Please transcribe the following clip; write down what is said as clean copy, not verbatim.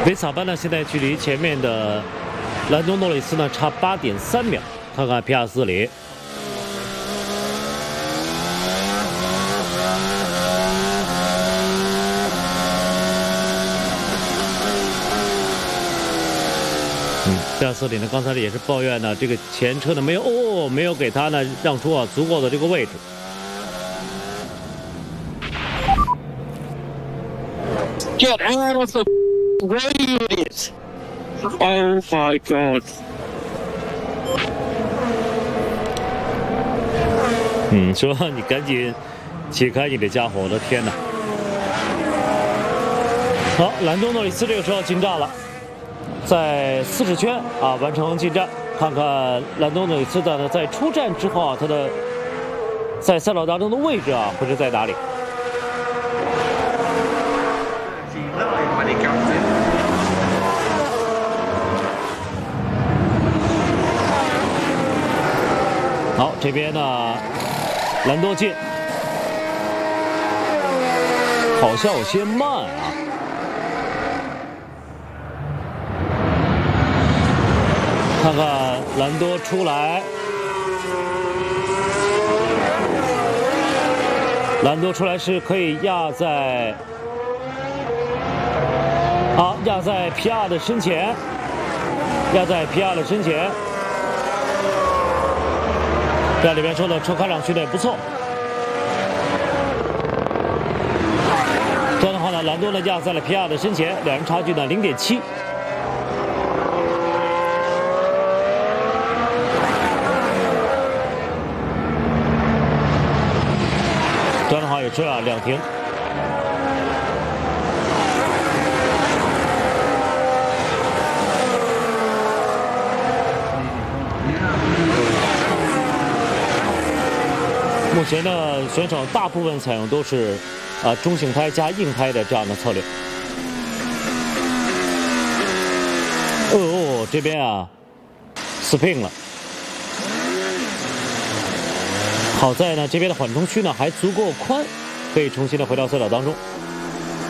维斯塔潘呢，现在距离前面的兰多诺里斯呢差8.3秒。看看皮亚斯里，皮亚斯里呢，刚才也是抱怨呢，这个前车呢没有给他呢让出足够的这个位置。 Get out of the way! Oh my god! 说你赶紧起开你的家伙，我的天哪！好，兰多诺里斯这个时候进站了，在40圈完成进站。看看兰多诺里斯的呢，在出站之后他的在赛道当中的位置会是在哪里？好，这边呢，兰多进，好像有些慢看看兰多出来，兰多出来是可以压在皮亚的身前，在里边说的车看上去的也不错。这样的话呢，兰多呢压在了皮亚的身前，两人差距呢0.7。这样的话也是两停。目前呢，选手大部分采用都是中性胎加硬胎的这样的策略。这边spin 了。好在呢，这边的缓冲区呢还足够宽，可以重新的回到赛道当中。